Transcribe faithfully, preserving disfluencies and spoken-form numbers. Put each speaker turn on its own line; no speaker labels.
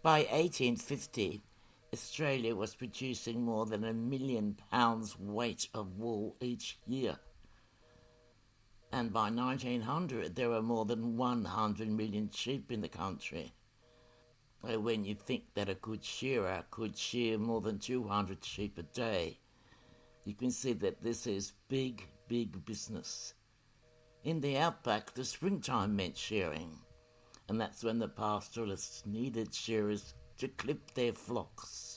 By eighteen fifty, Australia was producing more than a million pounds weight of wool each year. And by nineteen hundred, there were more than one hundred million sheep in the country. When you think that a good shearer could shear more than two hundred sheep a day, you can see that this is big, big business. In the outback, the springtime meant shearing, and that's when the pastoralists needed shearers to clip their flocks.